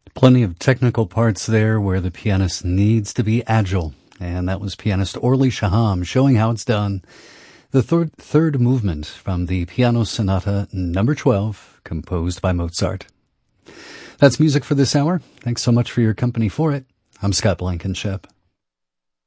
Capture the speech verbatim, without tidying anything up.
Plenty of technical parts there where the pianist needs to be agile, and that was pianist Orly Shaham showing how it's done. The third, third movement from the Piano Sonata number twelve, composed by Mozart. That's music for this hour. Thanks so much for your company for it. I'm Scott Blankenship.